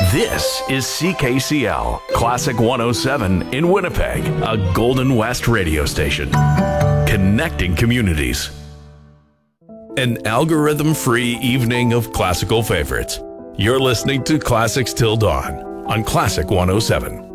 This is CKCL, Classic 107 in Winnipeg, a Golden West radio station. Connecting communities. An algorithm-free evening of classical favorites. You're listening to Classics Till Dawn on Classic 107.